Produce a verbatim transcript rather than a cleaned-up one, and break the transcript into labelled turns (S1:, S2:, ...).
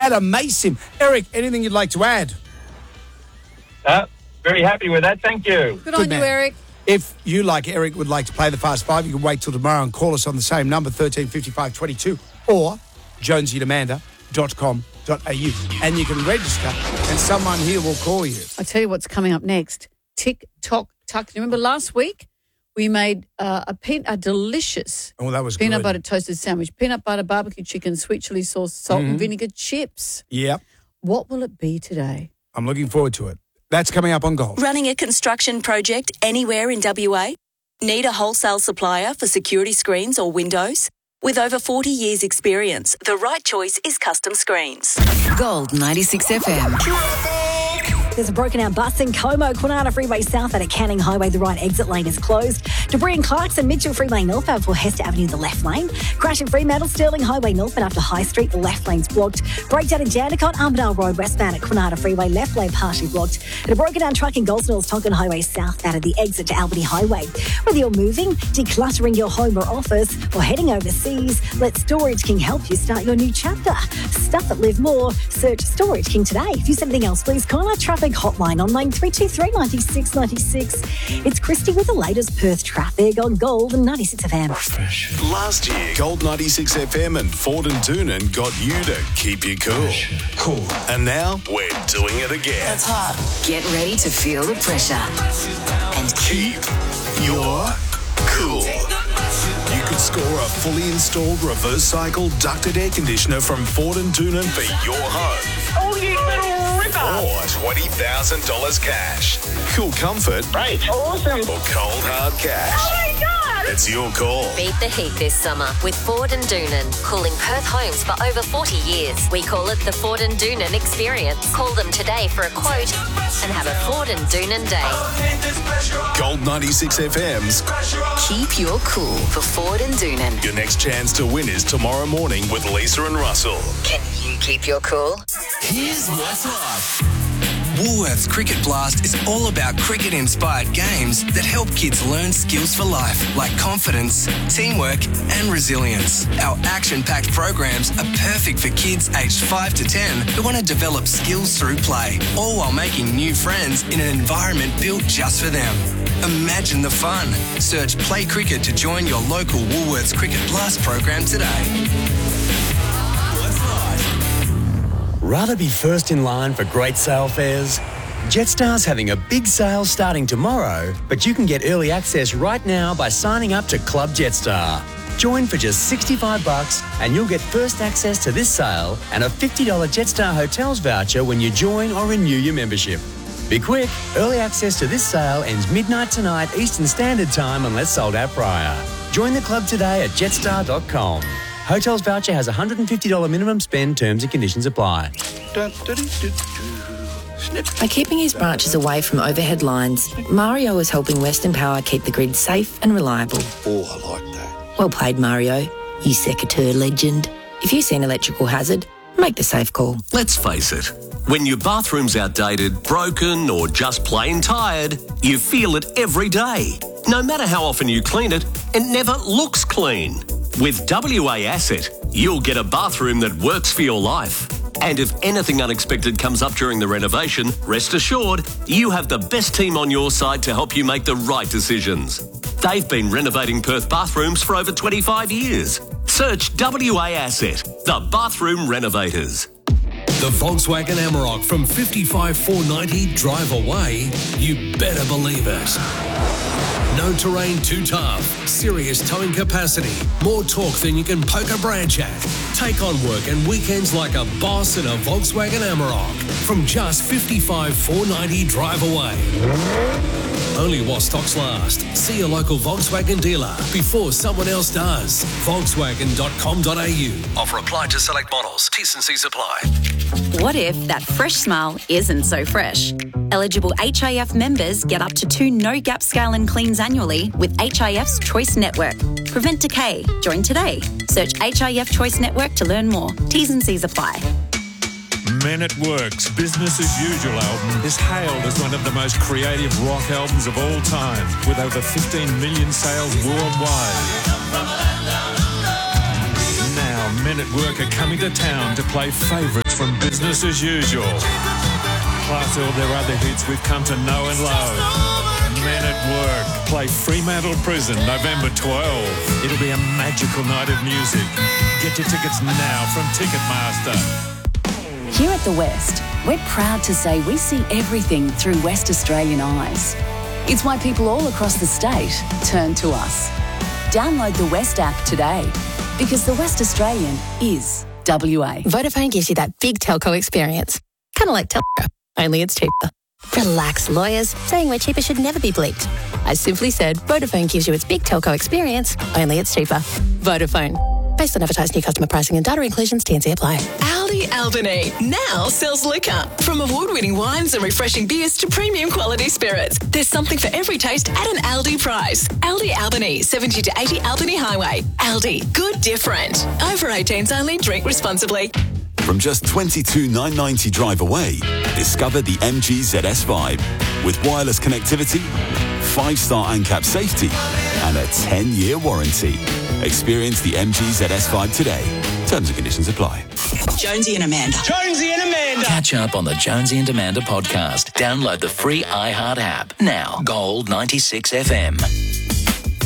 S1: Adam Mason. Eric, anything you'd like to add?
S2: Uh, very happy with that. Thank you.
S3: Good, Good on man. you, Eric.
S1: If you, like Eric, would like to play the Fast Five, you can wait till tomorrow and call us on the same number, thirteen fifty-five twenty-two, or jonesy and amanda dot com dot a u. And you can register, and someone here will call you.
S3: I tell you what's coming up next. Tick, tock, tuck. You remember last week we made uh, a, pe- a delicious
S1: oh, that was
S3: peanut
S1: good.
S3: butter toasted sandwich, peanut butter, barbecue chicken, sweet chili sauce, salt mm-hmm. and vinegar chips.
S1: Yep.
S3: What will it be today?
S1: I'm looking forward to it. That's coming up on Gold.
S4: Running a construction project anywhere in W A? Need a wholesale supplier for security screens or windows? With over forty years experience, the right choice is Custom Screens.
S5: Gold ninety-six F M.
S6: There's a broken down bus in Como, Kwinana Freeway South out at Canning Highway. The right exit lane is closed. Debris in Clarkson, Mitchell Freeway northbound for Hester Avenue, the left lane. Crash in Fremantle, Stirling Highway northbound after High Street, the left lane's blocked. Breakdown in Jandakot, Armidale Road westbound at Kwinana Freeway, left lane partially blocked. And a broken down truck in Goldsmills, Tonkin Highway south out of the exit to Albany Highway. Whether you're moving, decluttering your home or office, or heading overseas, let Storage King help you start your new chapter. Stuff that live more. Search Storage King today. If you see anything else, please call our traffic hotline on line three two three, nine six nine six. It's Christy with the latest Perth traffic on Gold and ninety-six F M.
S7: Last year, Gold ninety-six F M and Ford and Doonan got you to keep you cool. Cool. And now we're doing it again.
S5: That's hot. Get ready to feel the pressure. And
S7: keep your cool. You could score a fully installed reverse cycle ducted air conditioner from Ford and Doonan for your home.
S2: Oh, you little ripper.
S7: Or twenty thousand dollars cash. Cool comfort.
S2: Great. Awesome.
S7: Or cold hard cash.
S2: Oh, my God.
S7: It's your call.
S8: Beat the heat this summer with Ford and Doonan. Cooling Perth homes for over forty years. We call it the Ford and Doonan experience. Call them today for a quote and have a Ford and Doonan day.
S7: Gold ninety-six F M's
S5: Keep Your Cool for Ford and Doonan.
S7: Your next chance to win is tomorrow morning with Lisa and Russell.
S5: Can you keep your cool?
S9: Here's what's up. Woolworths Cricket Blast is all about cricket-inspired games that help kids learn skills for life, like confidence, teamwork and resilience. Our action-packed programs are perfect for kids aged five to ten who want to develop skills through play, all while making new friends in an environment built just for them. Imagine the fun. Search Play Cricket to join your local Woolworths Cricket Blast program today.
S10: Rather be first in line for great sale fares? Jetstar's having a big sale starting tomorrow, but you can get early access right now by signing up to Club Jetstar. Join for just sixty-five bucks and you'll get first access to this sale and a fifty dollars Jetstar Hotels voucher when you join or renew your membership. Be quick, early access to this sale ends midnight tonight Eastern Standard Time unless sold out prior. Join the club today at jetstar dot com. Hotels voucher has a one hundred fifty dollars minimum spend. Terms and conditions apply.
S11: By keeping his branches away from overhead lines, Mario is helping Western Power keep the grid safe and reliable.
S12: Oh, I like that.
S11: Well played, Mario. You secateurs legend. If you see an electrical hazard, make the safe call.
S13: Let's face it, when your bathroom's outdated, broken or just plain tired, you feel it every day. No matter how often you clean it, it never looks clean. With W A Asset, you'll get a bathroom that works for your life. And if anything unexpected comes up during the renovation, rest assured, you have the best team on your side to help you make the right decisions. They've been renovating Perth bathrooms for over twenty-five years. Search W A Asset, the bathroom renovators.
S14: The Volkswagen Amarok from fifty-five four ninety drive away, you better believe it. No terrain too tough, serious towing capacity, more torque than you can poke a branch at. Take on work and weekends like a boss in a Volkswagen Amarok from just fifty-five four ninety drive away. Only while stocks last. See your local Volkswagen dealer before someone else does. Volkswagen dot com dot a u. Offer applied to select models. T's and C's apply.
S4: What if that fresh smile isn't so fresh? Eligible H I F members get up to two no-gap scale and cleans annually with H I F's Choice Network. Prevent decay. Join today. Search H I F Choice Network to learn more. T's and C's apply.
S15: Men at Work's Business as Usual album is hailed as one of the most creative rock albums of all time, with over fifteen million sales worldwide. Now, Men at Work are coming to town to play favourites hits from Business as Usual. Plus all their other hits we've come to know and love. Men at Work play Fremantle Prison November twelfth. It'll be a magical night of music. Get your tickets now from Ticketmaster.
S12: Here at The West, we're proud to say we see everything through West Australian eyes. It's why people all across the state turn to us. Download the West app today, because the West Australian is W A.
S16: Vodafone gives you that big telco experience. Kind of like Telco, only it's cheaper. Relax, lawyers. Saying we're cheaper should never be bleeped. I simply said Vodafone gives you its big telco experience, only it's cheaper. Vodafone. Based on advertised new customer pricing and data inclusions, T and C apply.
S17: Aldi Albany now sells liquor. From award-winning wines and refreshing beers to premium quality spirits. There's something for every taste at an Aldi price. Aldi Albany, seventy to eighty Albany Highway. Aldi, good different. Over eighteens only, drink responsibly.
S18: From just twenty-two thousand nine hundred ninety drive away, discover the M G Z S Vibe. With wireless connectivity, five-star ANCAP safety, and a ten-year warranty. Experience the M G Z S Vibe today. Terms and conditions apply.
S19: Jonesy and Amanda. Jonesy and Amanda.
S20: Catch up on the Jonesy and Amanda podcast. Download the free iHeart app. Now, Gold ninety-six F M.